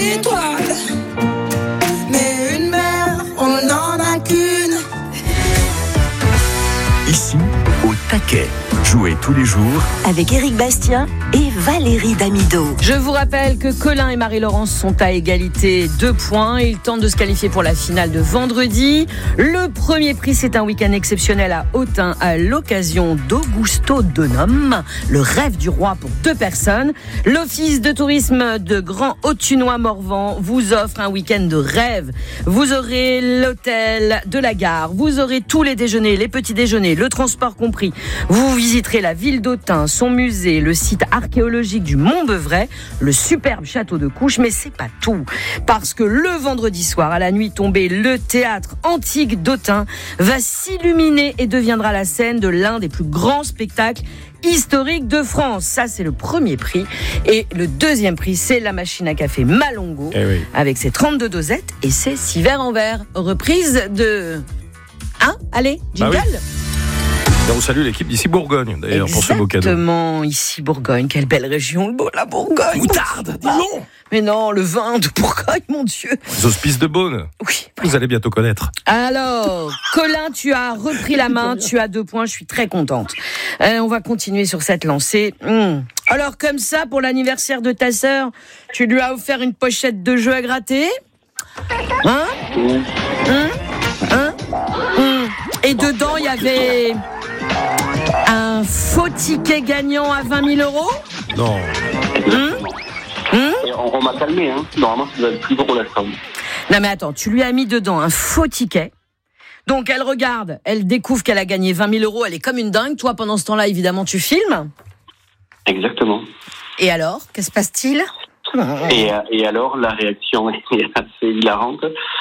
d'étoiles. Mais une mère, on n'en a qu'une. Ici, au taquet. Jouez tous les jours avec Éric Bastien et Valérie Damido. Je vous rappelle que Colin et Marie-Laurence sont à égalité 2 points. Ils tentent de se qualifier pour la finale de vendredi. Le premier prix, c'est un week-end exceptionnel à Autun à l'occasion d'Augusto Donum, le rêve du roi pour 2 personnes. L'Office de tourisme de Grand Autunois-Morvan vous offre un week-end de rêve. Vous aurez l'hôtel de la gare, vous aurez tous les déjeuners, les petits déjeuners, le transport compris. Vous visiterez la ville d'Autun, son musée, le site archéologique du Mont-Beuvray, le superbe château de Couches, mais c'est pas tout. Parce que le vendredi soir, à la nuit tombée, le théâtre antique d'Autun va s'illuminer et deviendra la scène de l'un des plus grands spectacles historiques de France. Ça, c'est le premier prix. Et le deuxième prix, c'est la machine à café Malongo, avec ses 32 dosettes et ses 6 verres en verre. Reprise de... Allez, jingle. Bah oui. On salue l'équipe d'ici Bourgogne, d'ailleurs, pour ce beau cadeau. Exactement, ici Bourgogne. Quelle belle région, la Bourgogne. Moutarde, dis donc. Mais non, le vin de Bourgogne, mon Dieu. Les hospices de Beaune. Oui. Vous allez bientôt connaître. Alors, Colin, tu as repris la main, tu as 2 points, je suis très contente. On va continuer sur cette lancée. Alors, comme ça, pour l'anniversaire de ta sœur, tu lui as offert une pochette de jeux à gratter ? Et dedans, il y avait un faux ticket gagnant à 20 000 €. Non. On m'a calmé, hein. Normalement, ça doit être plus gros la somme. Non mais attends, tu lui as mis dedans un faux ticket. Donc elle regarde, elle découvre qu'elle a gagné 20 000 €, elle est comme une dingue. Toi, pendant ce temps-là, évidemment, tu filmes. Exactement. Et alors, que se passe-t-il ? Et alors, la réaction est assez hilarante.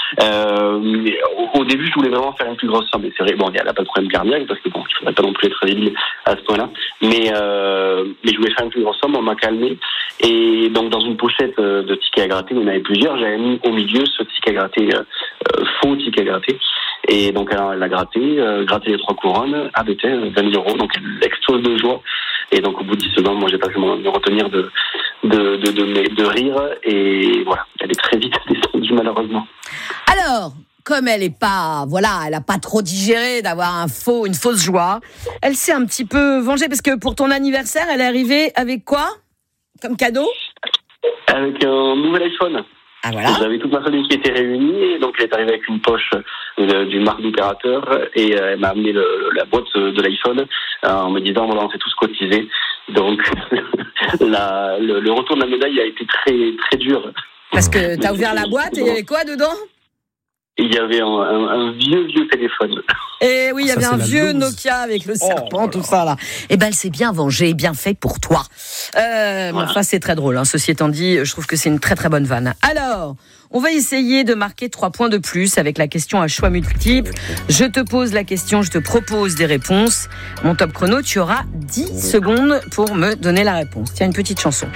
Au début, je voulais vraiment faire une plus grosse somme. Et c'est vrai, bon, elle n'a pas de problème cardiaque, parce que bon, il ne faudrait pas non plus être débile à ce point-là. Mais je voulais faire une plus grosse somme, on m'a calmé. Et donc, dans une pochette de tickets à gratter, il y en avait plusieurs. J'avais mis au milieu ce ticket à gratter, faux ticket à gratter. Et donc, elle a gratté les 3 couronnes, abattait 20 000 €. Donc, elle explose de joie. Et donc, au bout de 10 secondes, moi, j'ai pas pu me retenir de rire. Et voilà, elle est très vite descendue, malheureusement. Alors, comme elle a pas trop digéré d'avoir une fausse joie, elle s'est un petit peu vengée, parce que pour ton anniversaire, elle est arrivée avec quoi comme cadeau ? Avec un nouvel iPhone. Ah voilà. J'avais toute ma famille qui était réunie, et donc elle est arrivée avec une poche d'une marque d'opérateur, et elle m'a amené la boîte de l'iPhone en me disant voilà, on s'est tous cotisés. Donc le retour de la médaille a été très très dur. Parce que t'as ouvert la boîte et il y avait quoi dedans ? Il y avait un vieux téléphone. Et oui, il y avait un vieux Nokia avec le serpent, tout ça là. Eh ben, elle s'est bien vengée, bien fait pour toi. Voilà. Enfin, c'est très drôle, hein. Ceci étant dit, je trouve que c'est une très très bonne vanne. Alors, on va essayer de marquer 3 points de plus avec la question à choix multiples. Je te pose la question, je te propose des réponses. Mon top chrono, tu auras 10 secondes pour me donner la réponse. Tiens, une petite chanson.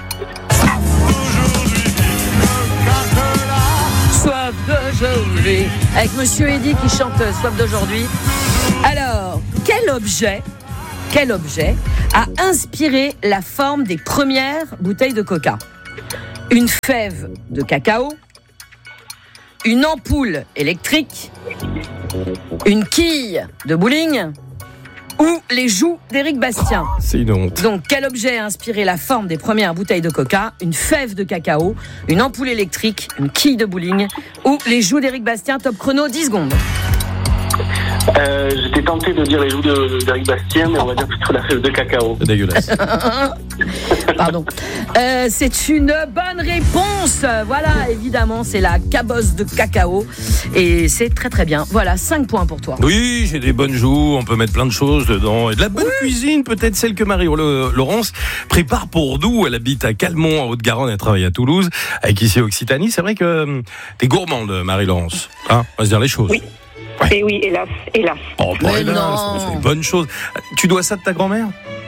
Soif d'aujourd'hui, avec Monsieur Eddy qui chante Soif d'aujourd'hui. Alors, quel objet a inspiré la forme des premières bouteilles de coca ? Une fève de cacao, une ampoule électrique, une quille de bowling ou les joues d'Éric Bastien. C'est une honte. Donc, quel objet a inspiré la forme des premières bouteilles de coca ? Une fève de cacao, une ampoule électrique, une quille de bowling ou les joues d'Éric Bastien. Top chrono, 10 secondes. J'étais tenté de dire les joues d'Éric Bastien, mais on va dire plutôt la fève de cacao. C'est dégueulasse. Pardon. C'est une bonne réponse. Voilà, évidemment, c'est la cabosse de cacao. Et c'est très très bien. Voilà, 5 points pour toi. Oui, j'ai des bonnes joues, on peut mettre plein de choses dedans. Et de la bonne cuisine, peut-être celle que Marie-Laurence prépare pour nous. Elle habite à Calmont, en Haute-Garonne, elle travaille à Toulouse, avec ici Occitanie. C'est vrai que t'es gourmande, Marie-Laurence. Hein, on va se dire les choses. Oui. Ouais. Et oui, hélas. Oh, pas hélas, c'est une bonne chose. Tu dois ça de ta grand-mère ?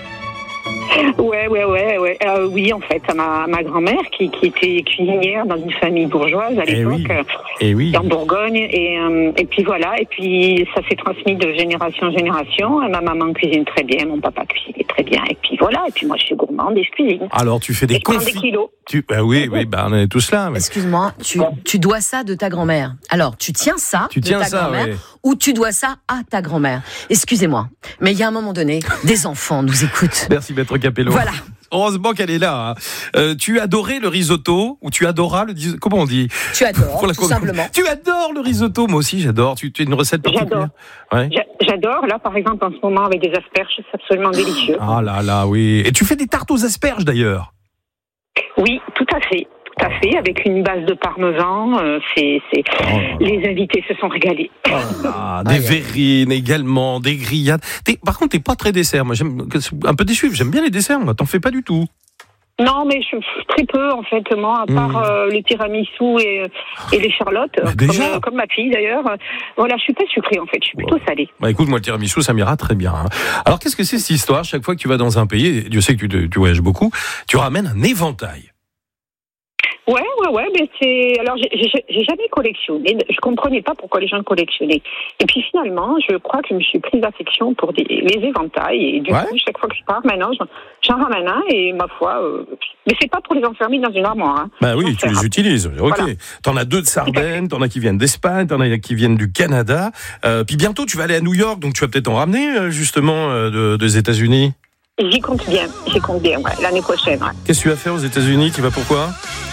Ouais. Oui, en fait, ma grand-mère qui était cuisinière dans une famille bourgeoise à l'époque, en Bourgogne, et puis voilà, et puis ça s'est transmis de génération en génération. Ma maman cuisine très bien, mon papa cuisinait très bien, et puis voilà, et puis moi je suis gourmande et je cuisine. Alors tu fais des confits. Oui, on est tous là. Mais... Excuse-moi, tu dois ça de ta grand-mère. Alors, tu tiens ça de ta grand-mère ou tu dois ça à ta grand-mère. Excusez-moi, mais il y a un moment donné, des enfants nous écoutent. Merci, Maître Capello. Voilà. Heureusement qu'elle est là. Tu adorais le risotto ou tu adoras le... Comment on dit ? Tu adores, tout simplement. Tu adores le risotto, moi aussi j'adore. Tu as une recette particulière ? J'adore. Là, par exemple, en ce moment, avec des asperges, c'est absolument délicieux. Ah là, oui. Et tu fais des tartes aux asperges, d'ailleurs ? Oui, tout à fait, avec une base de parmesan. Les invités se sont régalés. Des verrines également, des grillades. Par contre, t'es pas très dessert. Moi, j'aime un peu déçu. J'aime bien les desserts. Moi, t'en fais pas du tout. Non, mais très peu en fait, moi, à part le tiramisu et les charlottes, comme ma fille d'ailleurs. Voilà, je suis pas sucrée en fait, je suis plutôt salée. Écoute, moi le tiramisu, ça m'ira très bien. Alors, qu'est-ce que c'est cette histoire ? Chaque fois que tu vas dans un pays, Dieu sait que tu voyages beaucoup, tu ramènes un éventail. Ouais, mais c'est... Alors, j'ai jamais collectionné. Je comprenais pas pourquoi les gens collectionnaient. Et puis finalement, je crois que je me suis prise affection pour les éventails. Et du coup, chaque fois que je pars, maintenant, j'en ramène un. Et ma foi... Mais c'est pas pour les enfermer dans une armoire. Oui, tu les utilises. Ok. Voilà. T'en as 2 de Sardaigne, t'en as qui viennent d'Espagne, t'en as qui viennent du Canada. Puis bientôt, tu vas aller à New York, donc tu vas peut-être en ramener, justement, des États-Unis. J'y compte bien, l'année prochaine. Ouais. Qu'est-ce que tu vas faire aux États-Unis ? Tu vas pourquoi ?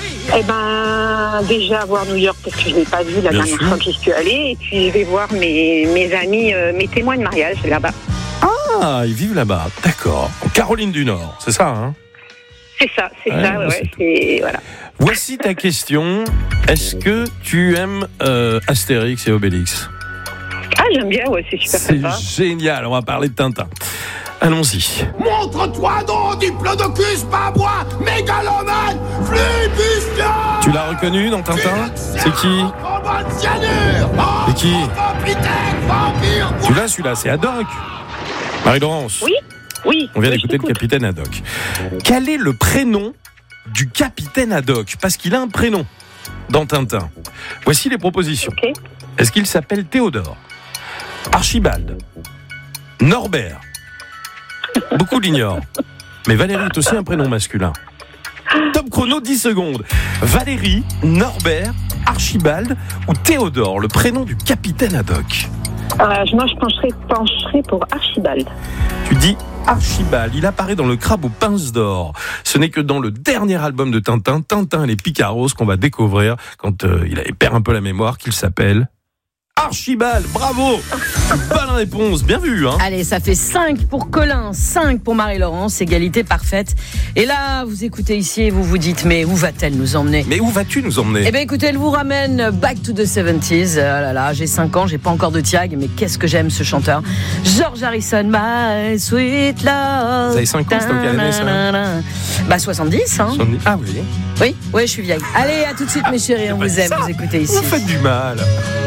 Déjà voir New York parce que je l'ai pas vu la dernière fois que j'y suis allée, et puis je vais voir mes amis, mes témoins de mariage là-bas. Ah, ils vivent là-bas, d'accord. En Caroline du Nord, c'est ça, hein ? C'est ça, voilà. Voici ta question. Est-ce que tu aimes Astérix et Obélix ? Ah, j'aime bien, c'est super sympa. C'est génial, on va parler de Tintin. Allons-y. Montre-toi donc, diplodocus, babouin, mégalomane, flibustian. Tu l'as reconnu dans Tintin ? C'est qui ? C'est qui ? Tu l'as celui-là, c'est Haddock. Marie-Laurence. Oui. On vient d'écouter le capitaine Haddock. Quel est le prénom du capitaine Haddock ? Parce qu'il a un prénom dans Tintin. Voici les propositions. Okay. Est-ce qu'il s'appelle Théodore ? Archibald ? Norbert ? Beaucoup l'ignorent. Mais Valérie est aussi un prénom masculin. Top chrono, 10 secondes. Valérie, Norbert, Archibald ou Théodore, le prénom du capitaine Haddock. Moi, je pencherais pour Archibald. Tu dis Archibald. Il apparaît dans Le Crabe aux pinces d'or. Ce n'est que dans le dernier album de Tintin, Tintin et les Picaros, qu'on va découvrir quand il perd un peu la mémoire, qu'il s'appelle Archibald. Bravo. Bonne réponse, bien vu, hein. Allez, ça fait 5 pour Colin, 5 pour Marie-Laurence, égalité parfaite. Et là, vous écoutez ici et vous vous dites, mais où va-t-elle nous emmener ? Mais où vas-tu nous emmener ? Eh bien écoutez, elle vous ramène Back to the 70s. Oh là là, j'ai 5 ans, j'ai pas encore de tiag, mais qu'est-ce que j'aime ce chanteur. George Harrison, My Sweet Love. Vous avez 5 ans, c'est en quelle année ça ? 70, hein. 70. Ah oui. Oui, je suis vieille. Allez, à tout de suite mes chéris, on vous aime, vous écoutez ici. Vous faites du mal.